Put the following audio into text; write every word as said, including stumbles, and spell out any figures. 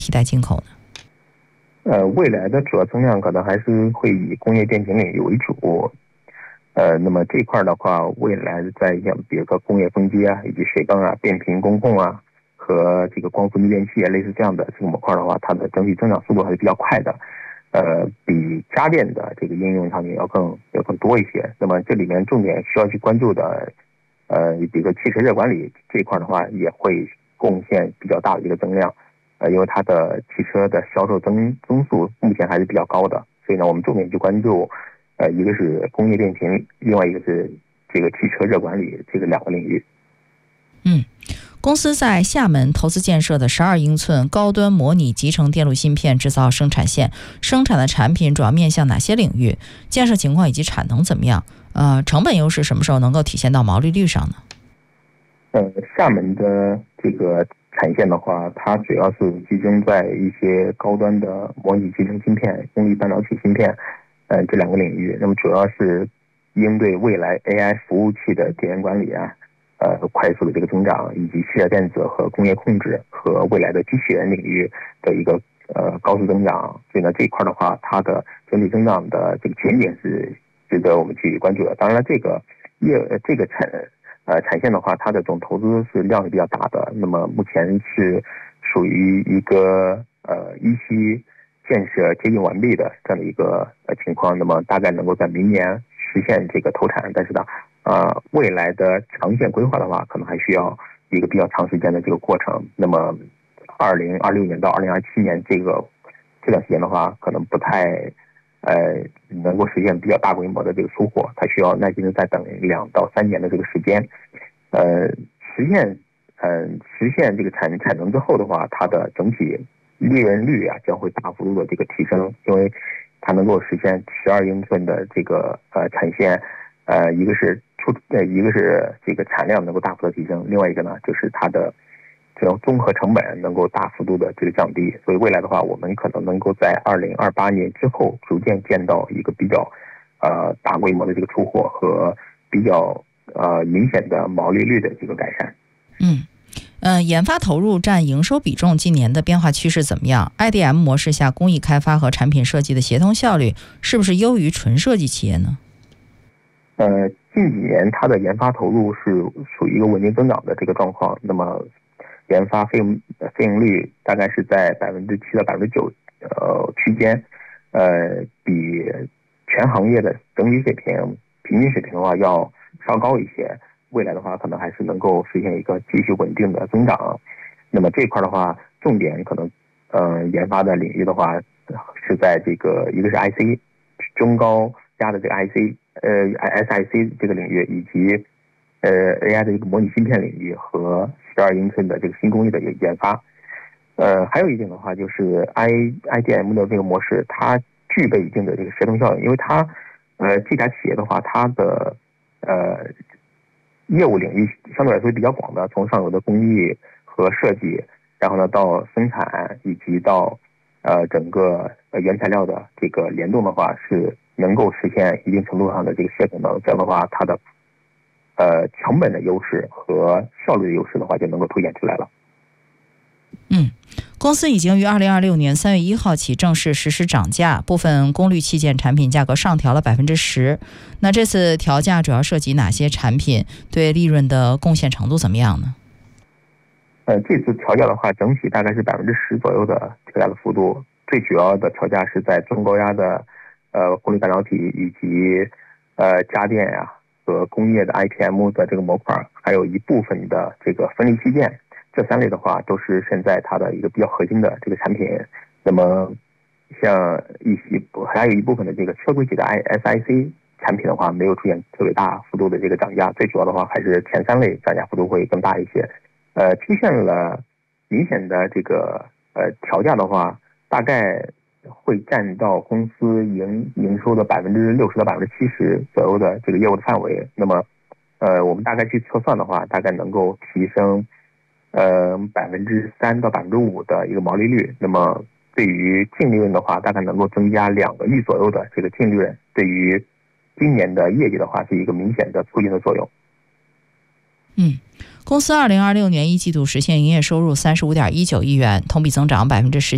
替代进口呢？ 呃，未来的主要增量可能还是会以工业电瓶领域为主。呃，那么这一块的话，未来在像比如说工业风机啊，以及水泵啊、变频工控啊和这个光伏逆变器啊，类似这样的这个模块的话，它的整体增长速度还是比较快的。呃，比家电的这个应用场景要更要更多一些。那么这里面重点需要去关注的，呃，比如说汽车热管理这一块的话，也会贡献比较大的一个增量。呃，因为它的汽车的销售增增速目前还是比较高的，所以呢，我们重点去关注，呃，一个是工业电瓶，另外一个是这个汽车热管理这个两个领域。 嗯。公司在厦门投资建设的十二英寸高端模拟集成电路芯片制造生产线，生产的产品主要面向哪些领域？建设情况以及产能怎么样？呃，成本优势什么时候能够体现到毛利率上呢？ 呃，厦门的这个产线的话，它主要是集中在一些高端的模拟集成芯片、功率半导体芯片，呃，这两个领域。那么主要是应对未来 A I 服务器的电源管理啊。呃，快速的这个增长，以及汽车电子和工业控制和未来的机器人领域的一个呃高速增长，所以呢这一块的话，它的整体增长的这个前景是值得我们去关注的。当然了，这个业这个产呃产线的话，它的总投资是量是比较大的，那么目前是属于一个呃一期建设接近完毕的这样的一个呃情况，那么大概能够在明年实现这个投产，但是呢。呃，未来的长线规划的话，可能还需要一个比较长时间的这个过程。那么，二零二六年到二零二七年这个这段时间的话，可能不太呃能够实现比较大规模的这个出货，它需要耐心的再等两到三年的这个时间。呃，实现呃实现这个产产能之后的话，它的整体利润率啊将会大幅度的这个提升，因为它能够实现十二英寸的这个呃产线，呃一个是出呃，一个是这个产量能够大幅的提升，另外一个呢，就是它的这种综合成本能够大幅度的这个降低。所以未来的话，我们可能能够在二零二八年之后，逐渐见到一个比较呃大规模的这个出货和比较呃明显的毛利率的这个改善。 嗯。呃，研发投入占营收比重今年的变化趋势怎么样 ？I D M 模式下工艺开发和产品设计的协同效率是不是优于纯设计企业呢？ 呃，近几年它的研发投入是属于一个稳定增长的这个状况，那么研发费用费用率大概是在百分之七到百分之九呃区间，呃，比全行业的整体水平平均水平的话要稍高一些。未来的话，可能还是能够实现一个继续稳定的增长。那么这块的话，重点可能呃研发的领域的话是在这个一个是 I C 中高压的这个 I C。呃 ，S I C 这个领域，以及呃 A I 的一个模拟芯片领域和十二英寸的这个新工艺的研发。呃，还有一点的话，就是 I I D M 的这个模式，它具备一定的这个协同效应，因为它呃这家企业的话，它的呃业务领域相对来说比较广的，从上游的工艺和设计，然后呢到生产，以及到呃整个呃原材料的这个联动的话是。能够实现一定程度上的这个协同的，这样的话，它的呃成本的优势和效率的优势的话，就能够凸显出来了。 嗯，公司已经于二零二六年三月一号起正式实施涨价，部分功率器件产品价格上调了百分之十。那这次调价主要涉及哪些产品？对利润的贡献程度怎么样呢？ 呃，这次调价的话，整体大概是百分之十左右的调价的幅度，最主要的调价是在中高压的。呃，功率半导体以及呃家电呀、啊、和工业的 I P M 的这个模块，还有一部分的这个分离器件，这三类的话都是现在它的一个比较核心的这个产品。那么像一些还有一部分的这个车规级的 S I C 产品的话，没有出现特别大幅度的这个涨价，最主要的话还是前三类涨价幅度会更大一些。呃，出现了明显的这个呃调价的话，大概。会占到公司营营收的百分之六十到百分之七十左右的这个业务的范围。那么，呃，我们大概去测算的话，大概能够提升呃百分之三到百分之五的一个毛利率。那么，对于净利润的话，大概能够增加两个亿左右的这个净利润。对于今年的业绩的话，是一个明显的促进的作用。 嗯。公司二零二六年一季度实现营业收入三十五点一九亿元，同比增长百分之十